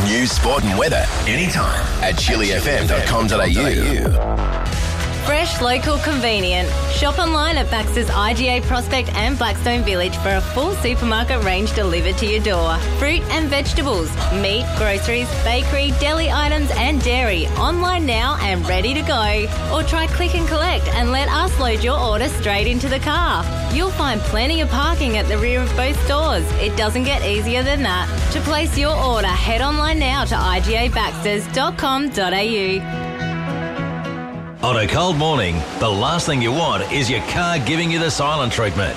News, sport and weather anytime at chilifm.com.au. Fresh, local, convenient. Shop online at Baxter's IGA Prospect and Blackstone Village for a full supermarket range delivered to your door. Fruit and vegetables, meat, groceries, bakery, deli items and dairy. Online now and ready to go. Or try click and collect and let us load your order straight into the car. You'll find plenty of parking at the rear of both stores. It doesn't get easier than that. To place your order, head online now to igabaxters.com.au. On a cold morning, the last thing you want is your car giving you the silent treatment.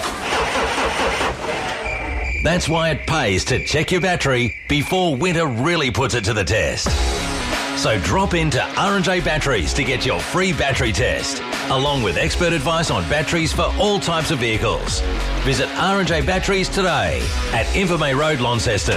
That's why it pays to check your battery before winter really puts it to the test. So drop into R&J Batteries to get your free battery test, along with expert advice on batteries for all types of vehicles. Visit R&J Batteries today at Invermay Road, Launceston.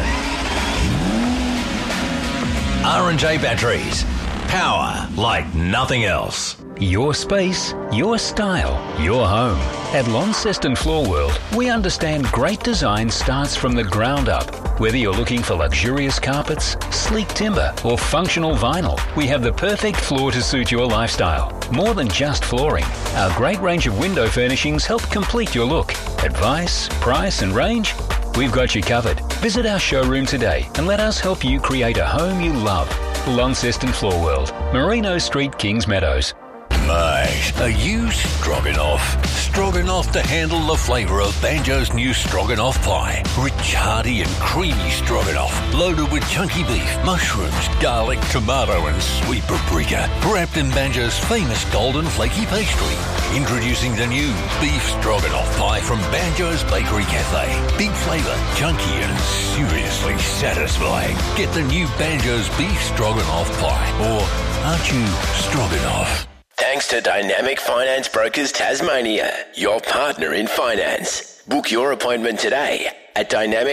R&J Batteries. Power like nothing else. Your space, your style, your home. At Launceston Floor World, we understand great design starts from the ground up. Whether you're looking for luxurious carpets, sleek timber, or functional vinyl, we have the perfect floor to suit your lifestyle. More than just flooring, our great range of window furnishings help complete your look. Advice, price and range? We've got you covered. Visit our showroom today and let us help you create a home you love. Launceston Floor World, Merino Street, Kings Meadows. Mate, are you stroganoff? Stroganoff to handle the flavour of Banjo's new stroganoff pie. Rich, hearty and creamy stroganoff, loaded with chunky beef, mushrooms, garlic, tomato and sweet paprika, wrapped in Banjo's famous golden flaky pastry. Introducing the new beef stroganoff pie from Banjo's Bakery Cafe. Big flavour, chunky and seriously satisfying. Get the new Banjo's beef stroganoff pie. Or aren't you stroganoff? Thanks to Dynamic Finance Brokers Tasmania, your partner in finance. Book your appointment today at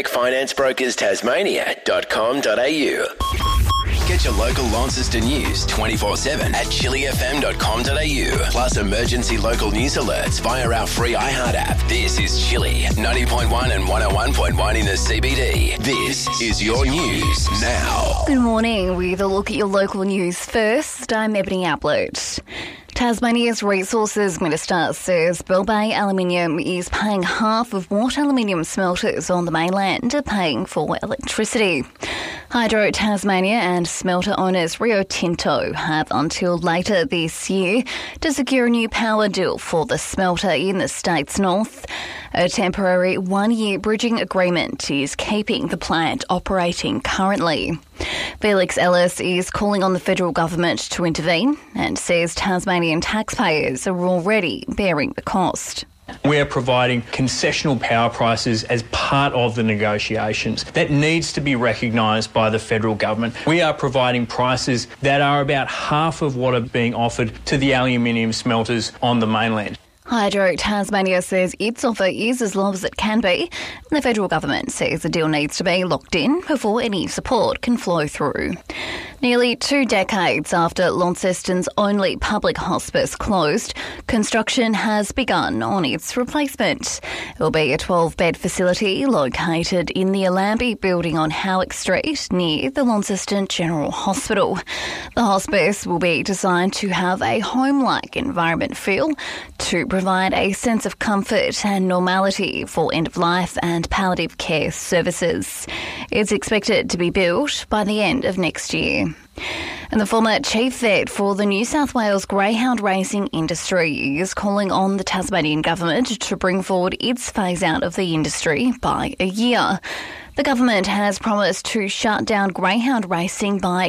dynamicfinancebrokers.tasmania.com.au. Get your local Launceston news 24/7 at chilifm.com.au. Plus emergency local news alerts via our free iHeart app. This is Chili, 90.1 and 101.1 in the CBD. This is your news now. Good morning. With a look at your local news first, I'm Ebony Ablett. Tasmania's Resources Minister says Bell Bay Aluminium is paying half of what aluminium smelters on the mainland are paying for electricity. Hydro Tasmania and smelter owners Rio Tinto have until later this year to secure a new power deal for the smelter in the state's north. A temporary one-year bridging agreement is keeping the plant operating currently. Felix Ellis is calling on the federal government to intervene and says Tasmanian taxpayers are already bearing the cost. We're providing concessional power prices as part of the negotiations. That needs to be recognised by the federal government. We are providing prices that are about half of what are being offered to the aluminium smelters on the mainland. Hydro Tasmania says its offer is as low as it can be. The federal government says the deal needs to be locked in before any support can flow through. Nearly 2 decades after Launceston's only public hospice closed, construction has begun on its replacement. It will be a 12-bed facility located in the Allambie building on Howick Street near the Launceston General Hospital. The hospice will be designed to have a home-like environment feel to provide a sense of comfort and normality for end-of-life and palliative care services. It's expected to be built by the end of next year. And the former chief vet for the New South Wales greyhound racing industry is calling on the Tasmanian government to bring forward its phase-out of the industry by a year. The government has promised to shut down greyhound racing by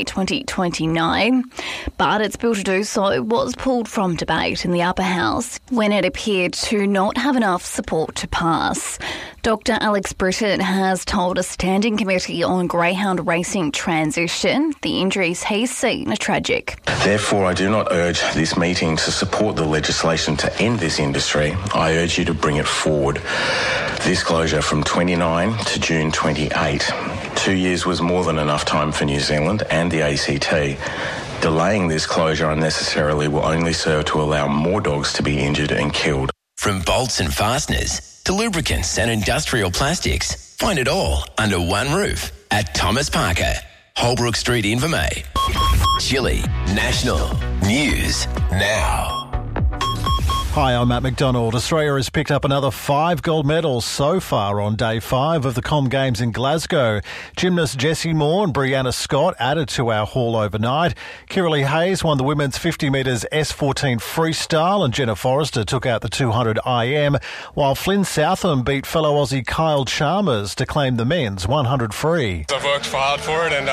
2029, but its bill to do so was pulled from debate in the upper house when it appeared to not have enough support to pass. Dr Alex Britton has told a standing committee on greyhound racing transition the injuries he's seen are tragic. Therefore, I do not urge this meeting to support the legislation to end this industry. I urge you to bring it forward. This closure from 29 to June 28. 2 years was more than enough time for New Zealand and the ACT. Delaying this closure unnecessarily will only serve to allow more dogs to be injured and killed. From bolts and fasteners to lubricants and industrial plastics, find it all under one roof at Thomas Parker. Holbrook Street, Invermay. Chile National News Now. Hi, I'm Matt McDonald. Australia has picked up another 5 gold medals so far on day 5 of the Com Games in Glasgow. Gymnast Jessie Moore and Brianna Scott added to our haul overnight. Kiralee Hayes won the women's 50 metres S14 freestyle and Jenna Forrester took out the 200 IM, while Flynn Southam beat fellow Aussie Kyle Chalmers to claim the men's 100 free. I've worked hard for it, and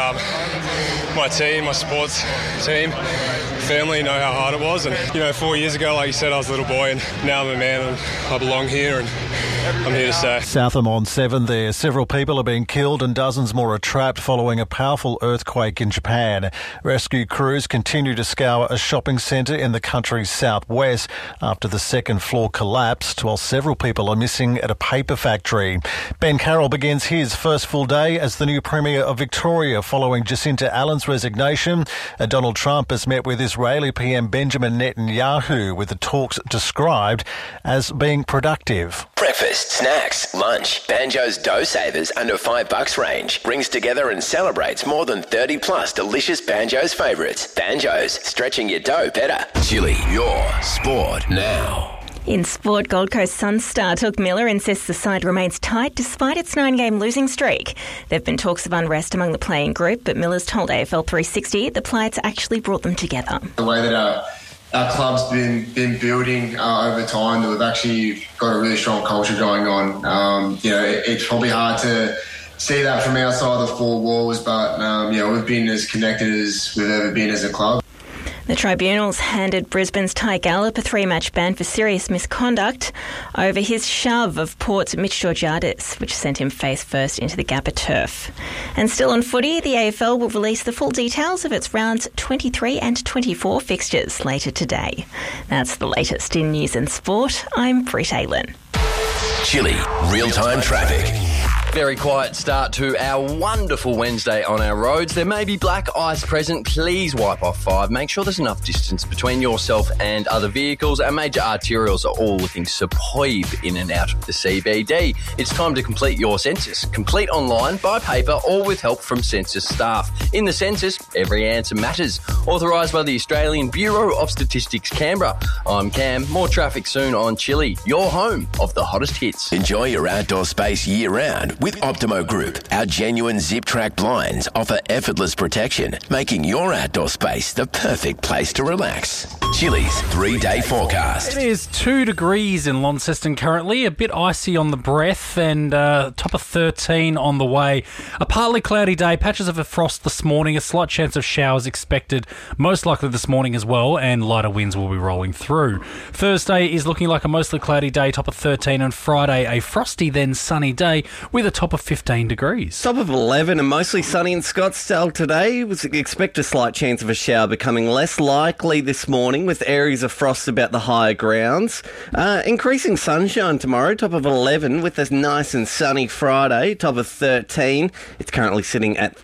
my team, my sports team, family know how hard it was. And 4 years ago, like you said, I was a little boy, and now I'm a man and I belong here and I'm here to stay. Southam on 7 there. Several people are being killed and dozens more are trapped following a powerful earthquake in Japan. Rescue crews continue to scour a shopping centre in the country's southwest after the second floor collapsed, while several people are missing at a paper factory. Ben Carroll begins his first full day as the new Premier of Victoria following Jacinta Allen's resignation. Donald Trump has met with Israeli PM Benjamin Netanyahu, with the talks described as being productive. Breakfast, snacks, lunch. Banjo's Dough Savers under $5 range brings together and celebrates more than 30 plus delicious Banjo's favourites. Banjo's, stretching your dough better. Chile, your sport now. In sport, Gold Coast Suns star Touk Miller insists the side remains tight despite its 9-game losing streak. There have been talks of unrest among the playing group, but Miller's told AFL 360 the Plights actually brought them together. The way that our club's been building over time, that we've actually got a really strong culture going on. It's probably hard to see that from outside the four walls, but we've been as connected as we've ever been as a club. The tribunals handed Brisbane's Ty Gallup a 3-match ban for serious misconduct over his shove of Port's Mitch Georgiadis, which sent him face first into the Gabba turf. And still on footy, the AFL will release the full details of its rounds 23 and 24 fixtures later today. That's the latest in news and sport. I'm Britt Aylen. Chile, real-time traffic. Very quiet start to our wonderful Wednesday on our roads. There may be black ice present. Please wipe off 5. Make sure there's enough distance between yourself and other vehicles. Our major arterials are all looking superb in and out of the CBD. It's time to complete your census. Complete online, by paper, or with help from census staff. In the census, every answer matters. Authorised by the Australian Bureau of Statistics, Canberra. I'm Cam. More traffic soon on Chile, your home of the hottest hits. Enjoy your outdoor space year-round with Optimo Group. Our genuine zip-track blinds offer effortless protection, making your outdoor space the perfect place to relax. Chile's 3-day forecast. It is 2 degrees in Launceston currently, a bit icy on the breath, and top of 13 on the way. A partly cloudy day, patches of a frost this morning, a slight chance of showers expected, most likely this morning as well, and lighter winds will be rolling through. Thursday is looking like a mostly cloudy day, top of 13, and Friday a frosty then sunny day with a top of 15 degrees. Top of 11 and mostly sunny in Scottsdale today. We expect a slight chance of a shower becoming less likely this morning with areas of frost about the higher grounds. Increasing sunshine tomorrow, top of 11 with a nice and sunny Friday, top of 13. It's currently sitting at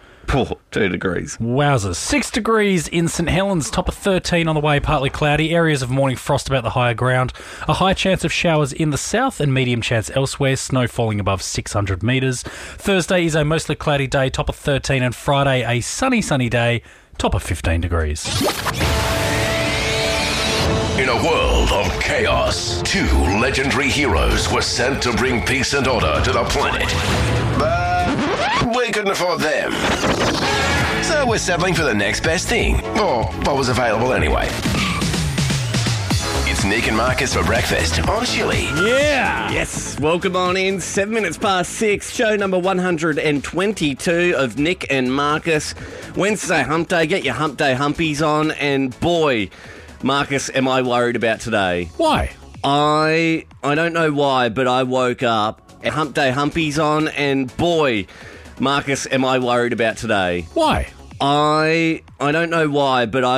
2 degrees. Wowzers. 6 degrees in St Helens, top of 13 on the way, partly cloudy. Areas of morning frost about the higher ground. A high chance of showers in the south and medium chance elsewhere. Snow falling above 600 metres. Thursday is a mostly cloudy day, top of 13, and Friday a sunny day, top of 15 degrees. In a world of chaos, 2 legendary heroes were sent to bring peace and order to the planet. But we couldn't afford them. So we're settling for the next best thing, or what was available anyway. It's Nick and Marcus for breakfast on Chile. Yeah! Yes, welcome on in. 7 minutes past 6, show number 122 of Nick and Marcus. Wednesday hump day, get your hump day humpies on, and boy, Marcus, am I worried about today. Why? I don't know why, but I woke up, hump day humpies on, and boy, Marcus, am I worried about today. Why? I don't know why, but I